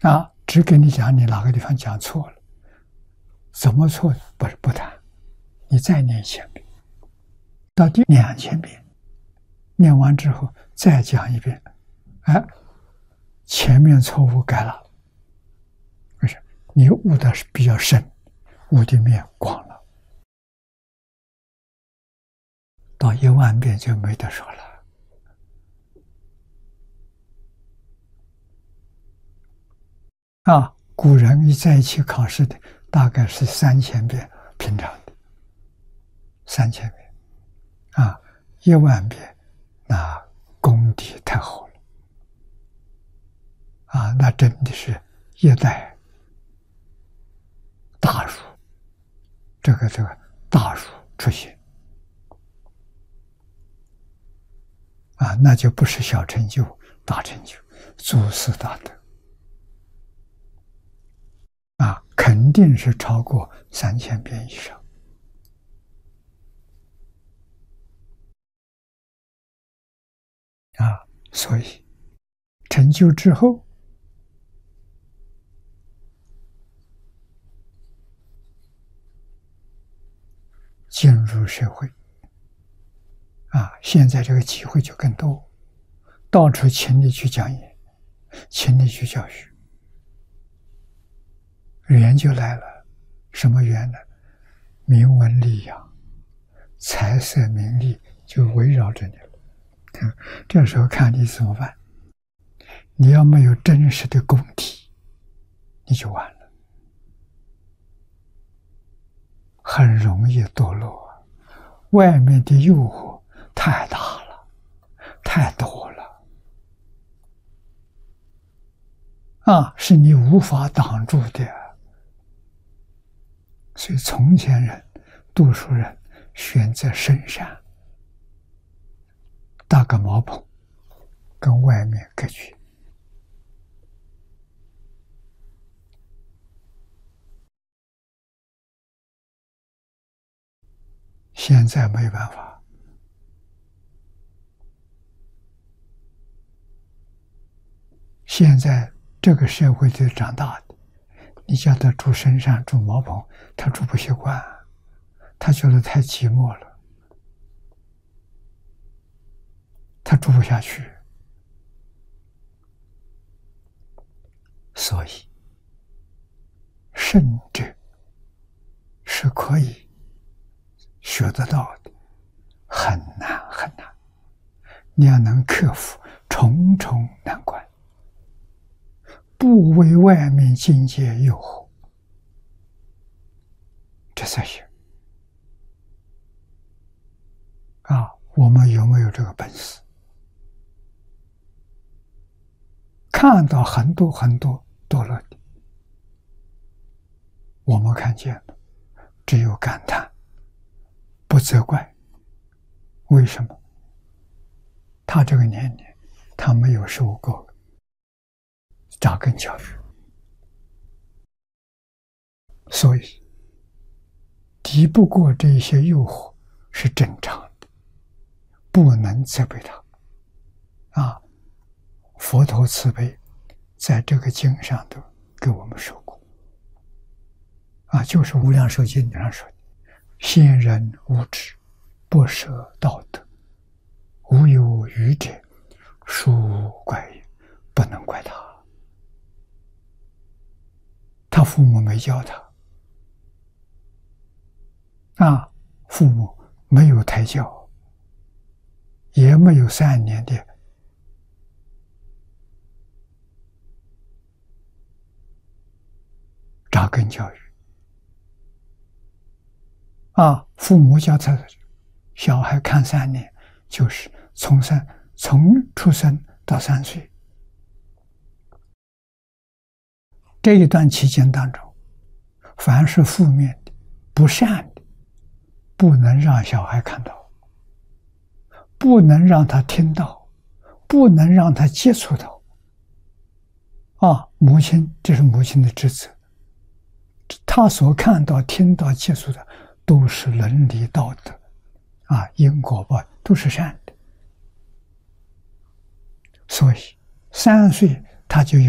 只给你讲你哪个地方讲错了，怎么错不谈，你再念1000遍，到第2000遍，念完之后再讲一遍，前面错误改了，为什么？你悟的是比较深，悟的面广了，到10000遍就没得说了。古人一在一起考试的大概是3000遍，平常的3000遍，10000遍，那功底太厚了那真的是一代大儒，这个大儒出现那就不是小成就、大成就，诸事大德肯定是超过3000遍以上所以成就之后，进入社会现在这个机会就更多，到处请你去讲演，请你去教学，缘就来了。什么缘呢？名闻利养、财色名利就围绕着你了。这时候看你怎么办。你要没有真实的功底，你就完了，很容易堕落。外面的诱惑太大了，太多了是你无法挡住的。所以从前人、读书人选择深山，搭个茅棚，跟外面隔绝。现在没办法，现在这个社会就长大的，你叫他住深山、住茅棚，他住不习惯，他觉得太寂寞了，他住不下去。所以圣者是可以学得到的，很难很难。你要能克服重重难关，不为外面境界诱惑，这才行我们有没有这个本事？看到很多很多堕落的，我们看见了，只有感叹，不责怪。为什么？他这个年龄，他没有受过扎根教育，所以敌不过这些诱惑是正常的，不能责备他佛陀慈悲，在这个经上都给我们说过就是《无量寿经》上说的：先人无知，不舍道德，无有愚者，殊怪也。不能怪他，他父母没教他父母没有胎教，也没有3年的扎根教育父母教他小孩看3年，就是从出生到3岁这一段期间当中，凡是负面的、不善的，不能让小孩看到，不能让他听到，不能让他接触到母亲，这是母亲的职责，他所看到、听到、接触的都是伦理道德因果报都是善的，所以3岁他就有